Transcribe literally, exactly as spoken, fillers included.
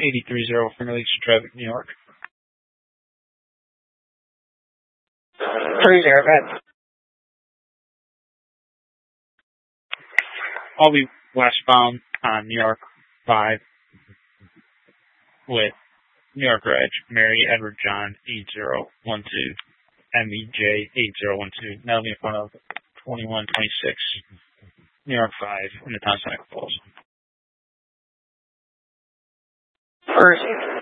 eighty-three zero Finger Lakes Traffic, New York. three zero, red. I'll be westbound on New York five with New York Reg, Mary Edward John eight zero one two, M E J eight zero one two. That'll be in front of twenty-one twenty-six, New York five in the town center. First.